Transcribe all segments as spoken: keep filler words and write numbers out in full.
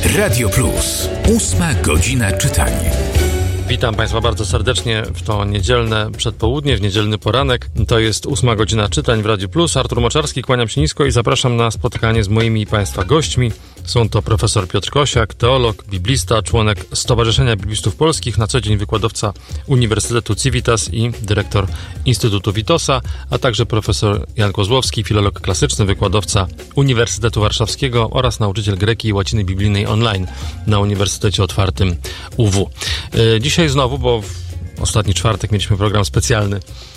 Radio Plus. Ósma godzina czytania. Witam Państwa bardzo serdecznie w to niedzielne przedpołudnie, w niedzielny poranek. To jest ósma godzina czytań w Radiu Plus. Artur Moczarski, kłaniam się nisko i zapraszam na spotkanie z moimi i Państwa gośćmi. Są to profesor Piotr Kosiak, teolog, biblista, członek Stowarzyszenia Biblistów Polskich, na co dzień wykładowca Uniwersytetu Civitas i dyrektor Instytutu Witosa, a także profesor Jan Kozłowski, filolog klasyczny, wykładowca Uniwersytetu Warszawskiego oraz nauczyciel greki i łaciny biblijnej online na Uniwersytecie Otwartym U W. Dzisiaj znowu, bo w ostatni czwartek mieliśmy program specjalny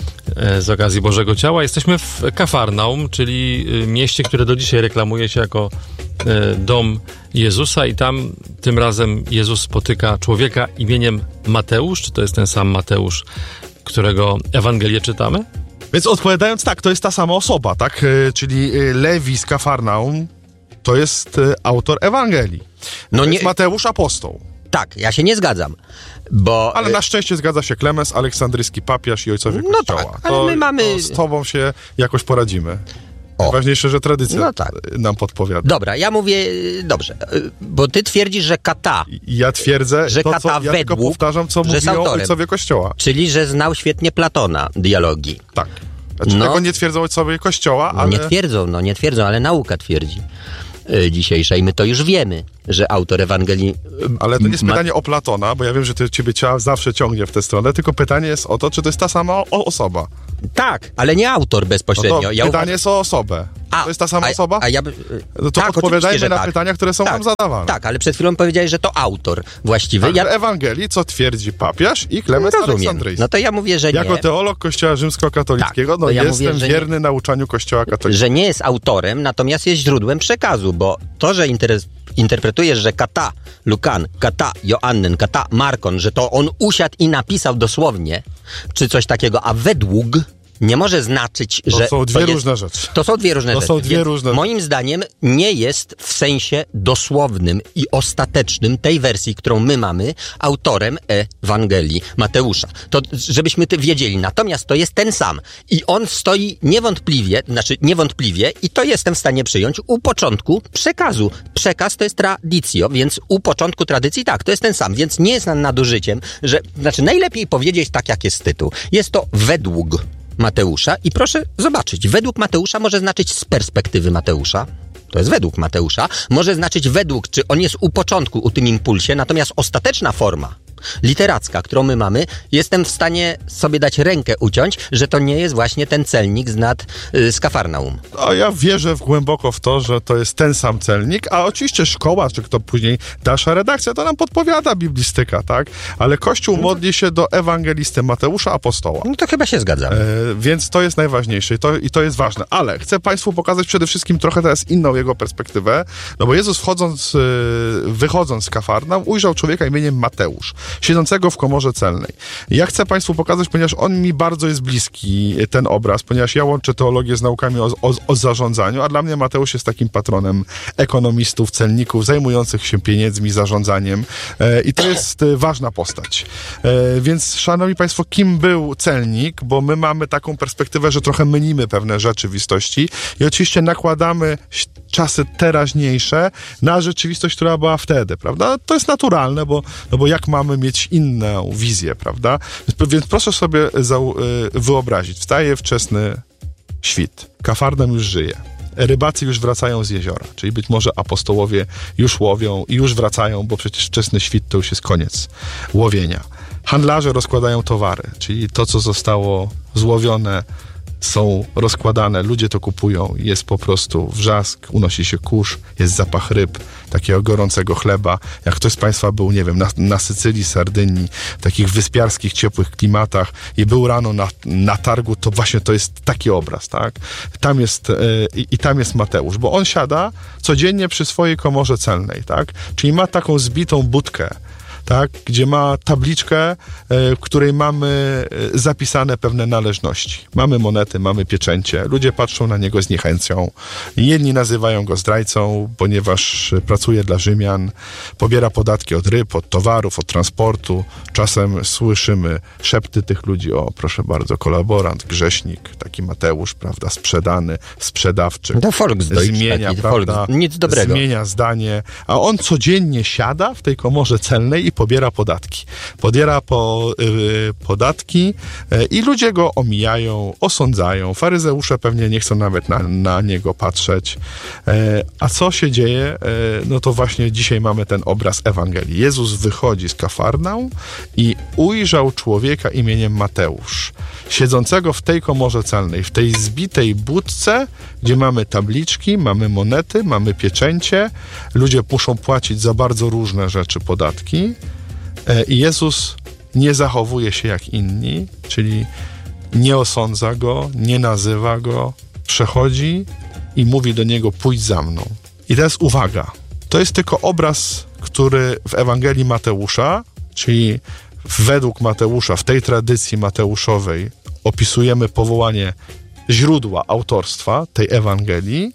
z okazji Bożego Ciała. Jesteśmy w Kafarnaum, czyli mieście, które do dzisiaj reklamuje się jako dom Jezusa i tam tym razem Jezus spotyka człowieka imieniem Mateusz. Czy to jest ten sam Mateusz, którego Ewangelię czytamy? Więc odpowiadając tak, to jest ta sama osoba, tak? Czyli Lewi z Kafarnaum to jest autor Ewangelii. No nie... jest Mateusz apostoł. Tak, ja się nie zgadzam, bo... Ale na szczęście zgadza się Klemens, aleksandryjski papież i ojcowie no Kościoła. Tak, ale to, my mamy... to z tobą się jakoś poradzimy. O. Ważniejsze, że tradycja no tak. nam podpowiada. Dobra, ja mówię, dobrze, bo ty twierdzisz, że kata... Ja twierdzę, że to, kata co, ja według, tylko powtarzam, co mówią autorem, ojcowie Kościoła. Czyli, że znał świetnie Platona, dialogi. Tak. Znaczy, no, tego nie twierdzą ojcowie Kościoła, no ale... Nie twierdzą, no nie twierdzą, ale nauka twierdzi dzisiejsza i my to już wiemy, że autor Ewangelii... Ale to nie jest ma... pytanie o Platona, bo ja wiem, że ty, ciebie zawsze ciągnie w tę stronę, tylko pytanie jest o to, czy to jest ta sama o- osoba. Tak, ale nie autor bezpośrednio. No to ja pytanie uważam... jest o osobę. A, to jest ta sama a, osoba? A ja by... No to tak, odpowiadajmy na tak. pytania, które są tak, nam zadawane. Tak, ale przed chwilą powiedziałeś, że to autor właściwy. Tak, ja... Ewangelii, co twierdzi papież i Klemens Rozumiem. Aleksandryjski. No to ja mówię, że nie. Jako teolog Kościoła rzymskokatolickiego, tak, no ja jestem mówię, wierny nie... nauczaniu Kościoła katolickiego. Że nie jest autorem, natomiast jest źródłem przekazu, bo to, że interes... interpretujesz, że kata Lukan, kata Joannen, kata Markon, że to on usiadł i napisał dosłownie, czy coś takiego, a według nie może znaczyć, to że... Są dwie to jest, różne rzeczy. To są dwie różne to rzeczy. Są dwie różne moim zdaniem nie jest w sensie dosłownym i ostatecznym tej wersji, którą my mamy, autorem Ewangelii Mateusza. To żebyśmy ty wiedzieli. Natomiast to jest ten sam. I on stoi niewątpliwie, znaczy niewątpliwie, i to jestem w stanie przyjąć, u początku przekazu. Przekaz to jest traditio, więc u początku tradycji tak, to jest ten sam. Więc nie jest nadużyciem, że... Znaczy najlepiej powiedzieć tak, jak jest tytuł. Jest to według Mateusza i proszę zobaczyć, według Mateusza może znaczyć z perspektywy Mateusza, to jest według Mateusza, może znaczyć według, czy on jest u początku, u tym impulsie, natomiast ostateczna forma literacka, którą my mamy, jestem w stanie sobie dać rękę uciąć, że to nie jest właśnie ten celnik z nad y, z Kafarnaum. A ja wierzę w głęboko w to, że to jest ten sam celnik, a oczywiście szkoła, czy kto później dalsza redakcja, to nam podpowiada biblistyka, tak? Ale Kościół modli się do ewangelisty Mateusza Apostoła. No to chyba się zgadzam. E, więc to jest najważniejsze i to, i to jest ważne. Ale chcę Państwu pokazać przede wszystkim trochę teraz inną jego perspektywę, no bo Jezus wchodząc, y, wychodząc z Kafarnaum, ujrzał człowieka imieniem Mateusz, siedzącego w komorze celnej. Ja chcę Państwu pokazać, ponieważ on mi bardzo jest bliski, ten obraz, ponieważ ja łączę teologię z naukami o, o, o zarządzaniu, a dla mnie Mateusz jest takim patronem ekonomistów, celników, zajmujących się pieniędzmi, zarządzaniem e, i to jest e, ważna postać. E, więc, szanowni Państwo, kim był celnik? Bo my mamy taką perspektywę, że trochę mylimy pewne rzeczywistości i oczywiście nakładamy czasy teraźniejsze na rzeczywistość, która była wtedy, prawda? To jest naturalne, bo, no bo jak mamy mieć inną wizję, prawda? Więc, więc proszę sobie zau- wyobrazić, wstaje wczesny świt, Kafarnaum już żyje, rybacy już wracają z jeziora, czyli być może apostołowie już łowią i już wracają, bo przecież wczesny świt to już jest koniec łowienia. Handlarze rozkładają towary, czyli to, co zostało złowione, są rozkładane, ludzie to kupują, jest po prostu wrzask, unosi się kurz, jest zapach ryb, takiego gorącego chleba. Jak ktoś z Państwa był, nie wiem, na, na Sycylii, Sardynii, w takich wyspiarskich, ciepłych klimatach i był rano na, na targu, to właśnie to jest taki obraz, tak? Tam jest, yy, i tam jest Mateusz, bo on siada codziennie przy swojej komorze celnej, tak? Czyli ma taką zbitą budkę, tak, gdzie ma tabliczkę, w której mamy zapisane pewne należności. Mamy monety, mamy pieczęcie. Ludzie patrzą na niego z niechęcią. Jedni nazywają go zdrajcą, ponieważ pracuje dla Rzymian, pobiera podatki od ryb, od towarów, od transportu. Czasem słyszymy szepty tych ludzi: o, proszę bardzo, kolaborant, grzesznik, taki Mateusz, prawda, sprzedany, sprzedawczy. To Volksdeutsch, zmienia, taki, prawda, nic dobrego. Zmienia zdanie, a on codziennie siada w tej komorze celnej i pobiera podatki. Pobiera po, yy, podatki yy, i ludzie go omijają, osądzają. Faryzeusze pewnie nie chcą nawet na, na niego patrzeć. Yy, a co się dzieje? Yy, no to właśnie dzisiaj mamy ten obraz Ewangelii. Jezus wychodzi z Kafarnaum i ujrzał człowieka imieniem Mateusz, siedzącego w tej komorze celnej, w tej zbitej budce, gdzie mamy tabliczki, mamy monety, mamy pieczęcie. Ludzie muszą płacić za bardzo różne rzeczy podatki. I Jezus nie zachowuje się jak inni, czyli nie osądza go, nie nazywa go, przechodzi i mówi do niego: pójdź za mną. I teraz uwaga, to jest tylko obraz, który w Ewangelii Mateusza, czyli według Mateusza, w tej tradycji mateuszowej opisujemy powołanie źródła autorstwa tej Ewangelii.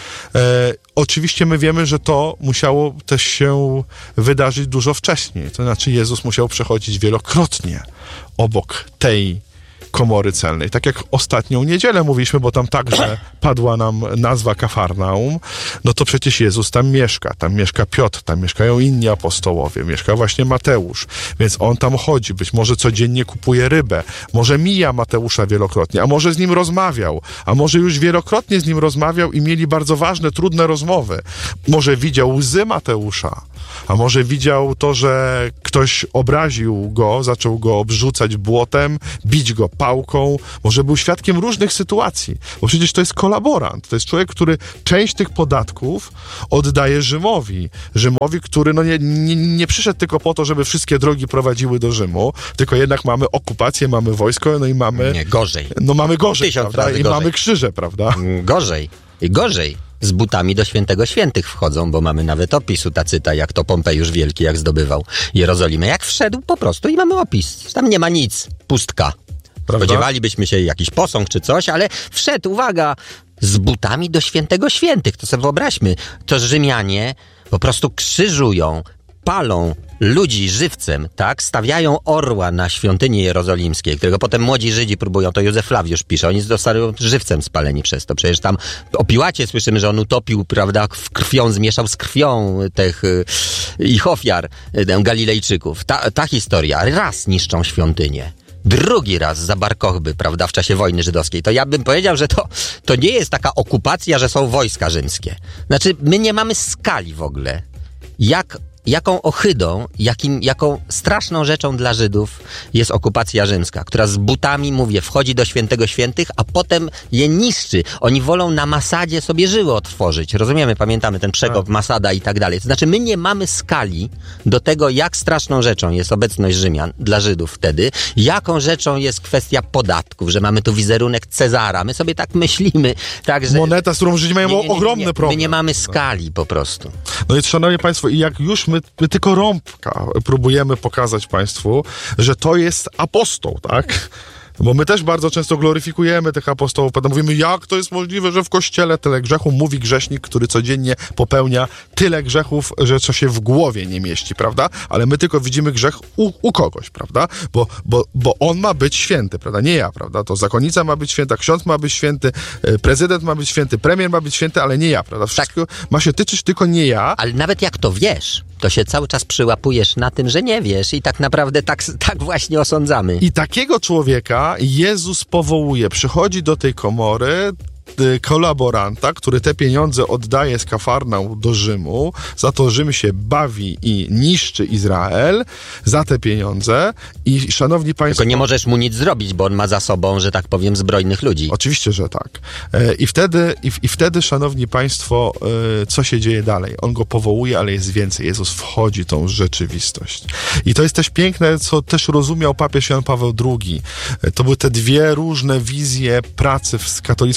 E, oczywiście my wiemy, że to musiało też się wydarzyć dużo wcześniej. To znaczy Jezus musiał przechodzić wielokrotnie obok tej komory celnej. Tak jak ostatnią niedzielę mówiliśmy, bo tam także padła nam nazwa Kafarnaum, no to przecież Jezus tam mieszka. Tam mieszka Piotr, tam mieszkają inni apostołowie, mieszka właśnie Mateusz, więc on tam chodzi. Być może codziennie kupuje rybę, może mija Mateusza wielokrotnie, a może z nim rozmawiał, a może już wielokrotnie z nim rozmawiał i mieli bardzo ważne, trudne rozmowy. Może widział łzy Mateusza, a może widział to, że ktoś obraził go, zaczął go obrzucać błotem, bić go pałką, może był świadkiem różnych sytuacji, bo przecież to jest kolaborant, to jest człowiek, który część tych podatków oddaje Rzymowi. Rzymowi, który no nie, nie, nie przyszedł tylko po to, żeby wszystkie drogi prowadziły do Rzymu, tylko jednak mamy okupację, mamy wojsko, no i mamy... Nie, gorzej. No mamy gorzej, Tysiąc prawda? razy I gorzej. mamy krzyże, prawda? Gorzej. I gorzej. Z butami do świętego świętych wchodzą, bo mamy nawet opis u Tacyta, jak to Pompejusz Wielki, jak zdobywał Jerozolimę. Jak wszedł po prostu i mamy opis. Tam nie ma nic. Pustka. Prawda? Spodziewalibyśmy się jakiś posąg czy coś, ale wszedł, uwaga, z butami do świętego świętych. To sobie wyobraźmy. To Rzymianie po prostu krzyżują, palą ludzi żywcem, tak? Stawiają orła na świątyni jerozolimskiej, którego potem młodzi Żydzi próbują, to Józef Flawiusz pisze, oni zostali żywcem spaleni przez to. Przecież tam o Piłacie słyszymy, że on utopił, prawda, w krwią, zmieszał z krwią tych y, ich ofiar, y, Galilejczyków. Ta, ta historia. Raz niszczą świątynię. Drugi raz za Bar Kochby, prawda, w czasie wojny żydowskiej. To ja bym powiedział, że to, to nie jest taka okupacja, że są wojska rzymskie. Znaczy, my nie mamy skali w ogóle. Jak Jaką ohydą, jakim, jaką straszną rzeczą dla Żydów jest okupacja rzymska, która z butami, mówię, wchodzi do świętego świętych, a potem je niszczy. Oni wolą na Masadzie sobie żyły otworzyć. Rozumiemy, pamiętamy ten przekop tak. Masada i tak dalej. To znaczy, my nie mamy skali do tego, jak straszną rzeczą jest obecność Rzymian dla Żydów wtedy, jaką rzeczą jest kwestia podatków, że mamy tu wizerunek Cezara. My sobie tak myślimy. Tak, że moneta, z którą Żydzi mają nie, nie, nie, ogromny nie, problem. My nie mamy skali po prostu. No i szanowni państwo, i jak już my, my tylko rąbka próbujemy pokazać państwu, że to jest apostoł, tak? Bo my też bardzo często gloryfikujemy tych apostołów, potem mówimy, jak to jest możliwe, że w kościele tyle grzechu, mówi grzesznik, który codziennie popełnia tyle grzechów, że co się w głowie nie mieści, prawda? Ale my tylko widzimy grzech u, u kogoś, prawda? Bo, bo, bo on ma być święty, prawda? Nie ja, prawda? To zakonnica ma być święta, ksiądz ma być święty, prezydent ma być święty, premier ma być święty, ale nie ja, prawda? Wszystko tak. Ma się tyczyć tylko nie ja. Ale nawet jak to wiesz, to się cały czas przyłapujesz na tym, że nie wiesz i tak naprawdę tak, tak właśnie osądzamy. I takiego człowieka Jezus powołuje, przychodzi do tej komory kolaboranta, który te pieniądze oddaje z Kafarnaum do Rzymu, za to Rzym się bawi i niszczy Izrael za te pieniądze i szanowni państwo... Tylko nie możesz mu nic zrobić, bo on ma za sobą, że tak powiem, zbrojnych ludzi. Oczywiście, że tak. I wtedy, i, i wtedy szanowni państwo, co się dzieje dalej? On go powołuje, ale jest więcej. Jezus wchodzi w tą rzeczywistość. I to jest też piękne, co też rozumiał papież Jan Paweł drugi. To były te dwie różne wizje pracy z katolicką nauką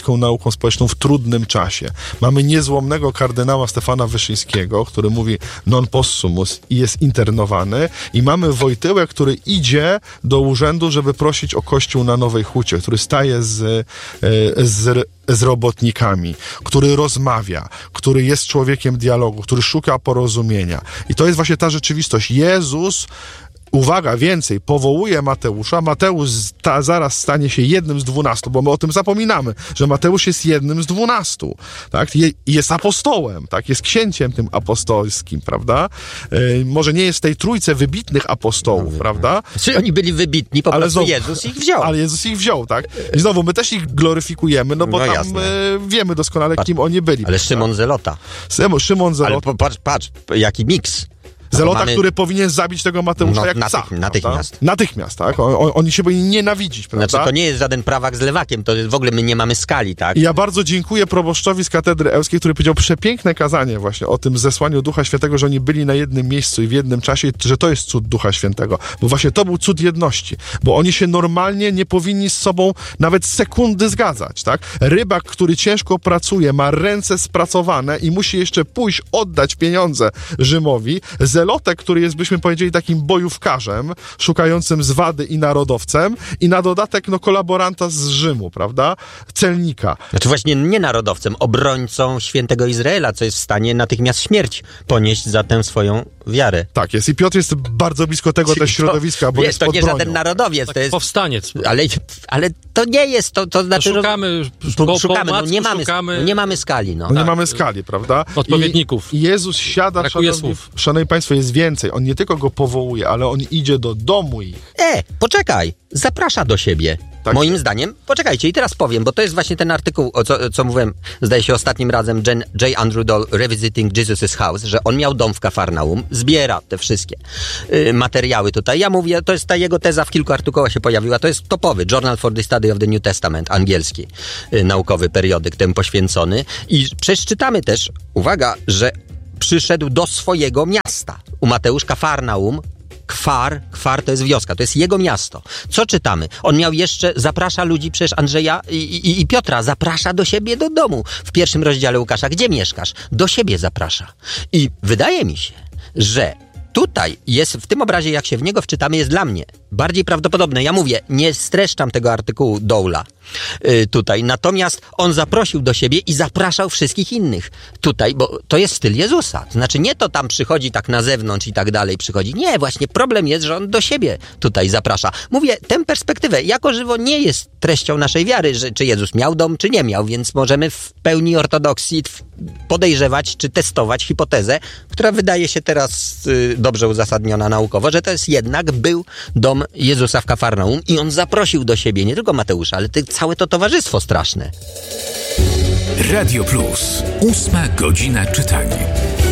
nauką społeczną w trudnym czasie. Mamy niezłomnego kardynała Stefana Wyszyńskiego, który mówi non possumus i jest internowany, i mamy Wojtyłę, który idzie do urzędu, żeby prosić o kościół na Nowej Hucie, który staje z, z, z robotnikami, który rozmawia, który jest człowiekiem dialogu, który szuka porozumienia. I to jest właśnie ta rzeczywistość. Jezus, uwaga, więcej, powołuje Mateusza. Mateusz ta, zaraz stanie się jednym z dwunastu, bo my o tym zapominamy, że Mateusz jest jednym z dwunastu, tak? Je, jest apostołem, tak? Jest księciem tym apostolskim, prawda? Yy, może nie jest w tej trójce wybitnych apostołów, no, prawda? Czyli oni byli wybitni, po ale prostu znowu, Jezus ich wziął. Ale Jezus ich wziął, tak? I znowu, my też ich gloryfikujemy, no bo no, tam yy, wiemy doskonale, patrz, kim oni byli. Ale Szymon Zelota. Szymon, Szymon Zelota. Ale patrz, patrz, jaki miks. Zelota, mamy... który powinien zabić tego Mateusza no, jak natych, psa. Natychmiast. Prawda? Natychmiast, tak? O, o, oni się powinni nienawidzić, prawda? Znaczy, to nie jest żaden prawak z lewakiem, to jest, w ogóle my nie mamy skali, tak? I ja bardzo dziękuję proboszczowi z Katedry Ełskiej, który powiedział przepiękne kazanie właśnie o tym zesłaniu Ducha Świętego, że oni byli na jednym miejscu i w jednym czasie, że to jest cud Ducha Świętego. Bo właśnie to był cud jedności. Bo oni się normalnie nie powinni z sobą nawet sekundy zgadzać, tak? Rybak, który ciężko pracuje, ma ręce spracowane i musi jeszcze pójść oddać pieniądze Rzymowi. Zelotek, który jest, byśmy powiedzieli, takim bojówkarzem, szukającym zwady i narodowcem, i na dodatek, no, kolaboranta z Rzymu, prawda? Celnika. Znaczy właśnie nie narodowcem, obrońcą świętego Izraela, co jest w stanie natychmiast śmierć ponieść za tę swoją wiarę. Tak jest. I Piotr jest bardzo blisko tego też środowiska, to, bo wiesz, jest to pod nie bronią. żaden narodowiec, Tak, to jest... powstaniec. Ale, ale to nie jest, to, to znaczy... To szukamy, po, po, szukamy, po no nie mamy, szukamy... no nie mamy skali, no. No nie Tak. mamy skali, prawda? Odpowiedników. I, i Jezus siada, Brakuje szanowni, słów. szanowni Państwo, jest więcej. On nie tylko go powołuje, ale on idzie do domu ich. E, poczekaj, zaprasza do siebie. Tak. Moim zdaniem, poczekajcie, i teraz powiem, bo to jest właśnie ten artykuł, o co, co mówiłem, zdaje się ostatnim razem, Jen, J. Andrew Doll, Revisiting Jesus' House, że on miał dom w Kafarnaum, zbiera te wszystkie y, materiały tutaj. Ja mówię, to jest ta jego teza, w kilku artykułach się pojawiła, to jest topowy Journal for the Study of the New Testament, angielski, y, naukowy periodyk temu poświęcony. I przeczytamy też, uwaga, że przyszedł do swojego miasta. U Mateusz Kafarnaum, Kwar, Kwar to jest wioska, to jest jego miasto. Co czytamy? On miał jeszcze, zaprasza ludzi, przecież Andrzeja i, i, i Piotra, zaprasza do siebie do domu. W pierwszym rozdziale Łukasza, gdzie mieszkasz? Do siebie zaprasza. I wydaje mi się, że tutaj jest, w tym obrazie, jak się w niego wczytamy, jest dla mnie bardziej prawdopodobne. Ja mówię, nie streszczam tego artykułu Doula yy, tutaj. Natomiast on zaprosił do siebie i zapraszał wszystkich innych tutaj, bo to jest styl Jezusa. To znaczy nie to tam przychodzi tak na zewnątrz i tak dalej przychodzi. Nie, właśnie problem jest, że on do siebie tutaj zaprasza. Mówię, tę perspektywę jako żywo nie jest treścią naszej wiary, że czy Jezus miał dom, czy nie miał, więc możemy w pełni ortodoksji podejrzewać, czy testować hipotezę, która wydaje się teraz yy, dobrze uzasadniona naukowo, że to jest jednak był dom Jezusa w Kafarnaum i on zaprosił do siebie nie tylko Mateusza, ale ty, całe to towarzystwo straszne. Radio Plus. Ósma godzina czytania.